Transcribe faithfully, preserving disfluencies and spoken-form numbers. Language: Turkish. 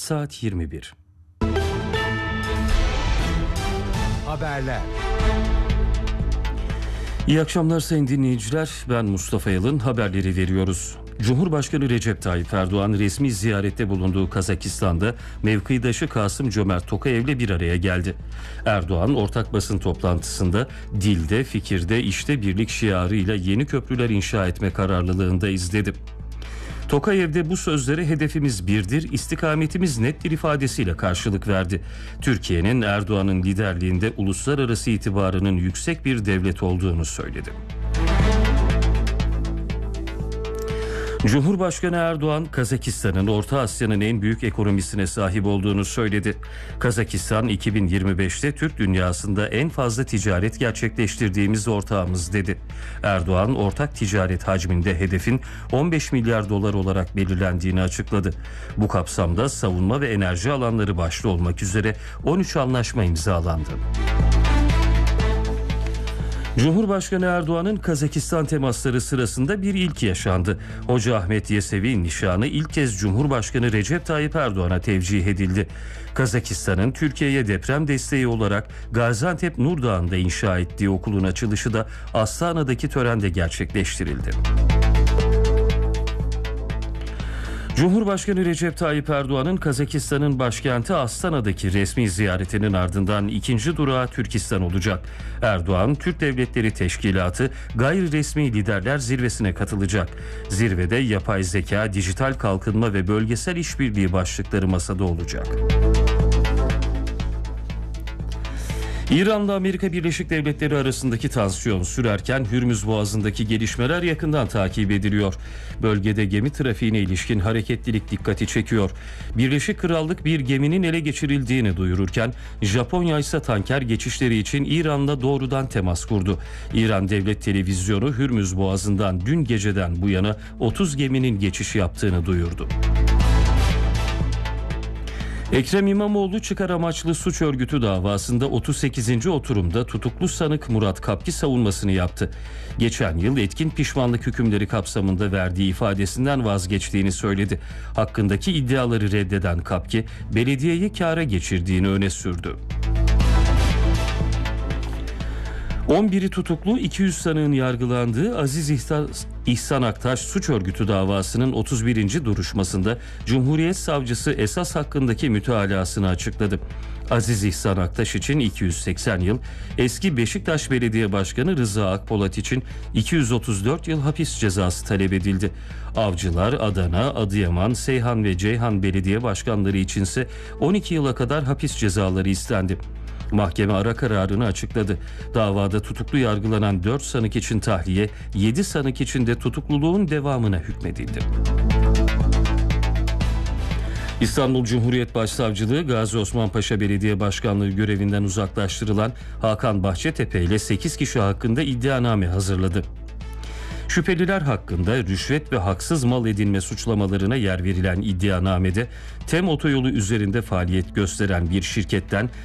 saat yirmi bir. Haberler. İyi akşamlar sayın dinleyiciler. Ben Mustafa Yalın, haberleri veriyoruz. Cumhurbaşkanı Recep Tayyip Erdoğan resmi ziyarette bulunduğu Kazakistan'da mevkidaşı Kasım-Cömert Tokayev'le bir araya geldi. Erdoğan ortak basın toplantısında dilde, fikirde, işte birlik şiarıyla yeni köprüler inşa etme kararlılığında izledi. Tokayev'de bu sözlere hedefimiz birdir, istikametimiz nettir ifadesiyle karşılık verdi. Türkiye'nin Erdoğan'ın liderliğinde uluslararası itibarının yüksek bir devlet olduğunu söyledi. Cumhurbaşkanı Erdoğan, Kazakistan'ın Orta Asya'nın en büyük ekonomisine sahip olduğunu söyledi. Kazakistan iki bin yirmi beşte Türk dünyasında en fazla ticaret gerçekleştirdiğimiz ortağımız dedi. Erdoğan, ortak ticaret hacminde hedefin on beş milyar dolar olarak belirlendiğini açıkladı. Bu kapsamda savunma ve enerji alanları başta olmak üzere on üç anlaşma imzalandı. Cumhurbaşkanı Erdoğan'ın Kazakistan temasları sırasında bir ilk yaşandı. Hoca Ahmet Yesevi'nin nişanı ilk kez Cumhurbaşkanı Recep Tayyip Erdoğan'a tevcih edildi. Kazakistan'ın Türkiye'ye deprem desteği olarak Gaziantep Nur Dağı'nda inşa ettiği okulun açılışı da Astana'daki törende gerçekleştirildi. Cumhurbaşkanı Recep Tayyip Erdoğan'ın Kazakistan'ın başkenti Astana'daki resmi ziyaretinin ardından ikinci durağı Türkistan olacak. Erdoğan, Türk Devletleri Teşkilatı Gayri Resmi Liderler Zirvesi'ne katılacak. Zirvede yapay zeka, dijital kalkınma ve bölgesel işbirliği başlıkları masada olacak. İran'la Amerika Birleşik Devletleri arasındaki tansiyon sürerken Hürmüz Boğazı'ndaki gelişmeler yakından takip ediliyor. Bölgede gemi trafiğine ilişkin hareketlilik dikkati çekiyor. Birleşik Krallık bir geminin ele geçirildiğini duyururken Japonya ise tanker geçişleri için İran'la doğrudan temas kurdu. İran Devlet Televizyonu Hürmüz Boğazı'ndan dün geceden bu yana otuz geminin geçiş yaptığını duyurdu. Ekrem İmamoğlu çıkar amaçlı suç örgütü davasında otuz sekizinci oturumda tutuklu sanık Murat Kapki savunmasını yaptı. Geçen yıl etkin pişmanlık hükümleri kapsamında verdiği ifadesinden vazgeçtiğini söyledi. Hakkındaki iddiaları reddeden Kapki, belediyeyi kâra geçirdiğini öne sürdü. on biri tutuklu, iki yüz sanığın yargılandığı Aziz İhsan, İhsan Aktaş suç örgütü davasının otuz birinci duruşmasında Cumhuriyet Savcısı esas hakkındaki mütalasını açıkladı. Aziz İhsan Aktaş için iki yüz seksen yıl, eski Beşiktaş Belediye Başkanı Rıza Akpolat için iki yüz otuz dört yıl hapis cezası talep edildi. Avcılar, Adana, Adıyaman, Seyhan ve Ceyhan Belediye Başkanları içinse on iki yıla kadar hapis cezaları istendi. Mahkeme ara kararını açıkladı. Davada tutuklu yargılanan dört sanık için tahliye, yedi sanık için de tutukluluğun devamına hükmedildi. İstanbul Cumhuriyet Başsavcılığı Gazi Osman Paşa Belediye Başkanlığı görevinden uzaklaştırılan Hakan Bahçetepe ile sekiz kişi hakkında iddianame hazırladı. Şüpheliler hakkında rüşvet ve haksız mal edinme suçlamalarına yer verilen iddianamede TEM otoyolu üzerinde faaliyet gösteren bir şirketten